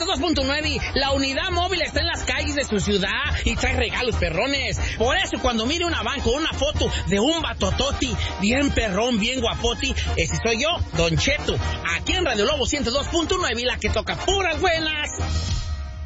102.9, la unidad móvil está en las calles de su ciudad y trae regalos perrones. Por eso cuando mire una banco, una foto de un batototi, bien perrón, bien guapoti, ese soy yo, Don Cheto, aquí en Radio Lobo 102.9 y la que toca puras buenas.